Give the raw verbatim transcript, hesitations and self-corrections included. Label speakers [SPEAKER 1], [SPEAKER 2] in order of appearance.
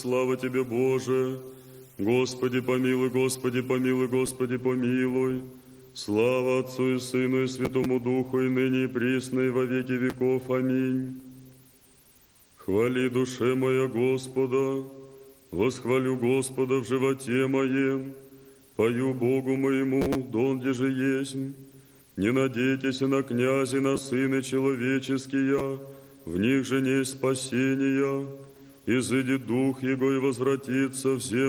[SPEAKER 1] Слава Тебе, Боже! Господи, помилуй, Господи, помилуй, Господи, помилуй. Слава Отцу и Сыну и Святому Духу, и ныне и присно, и во веки веков. Аминь. Хвали, душе моя, Господа, восхвалю Господа в животе моем, пою Богу моему, донде же есть. Не надейтесь на князи, на сыны человеческие, в них же не есть спасения. Изыдет дух Его и возвратится в землю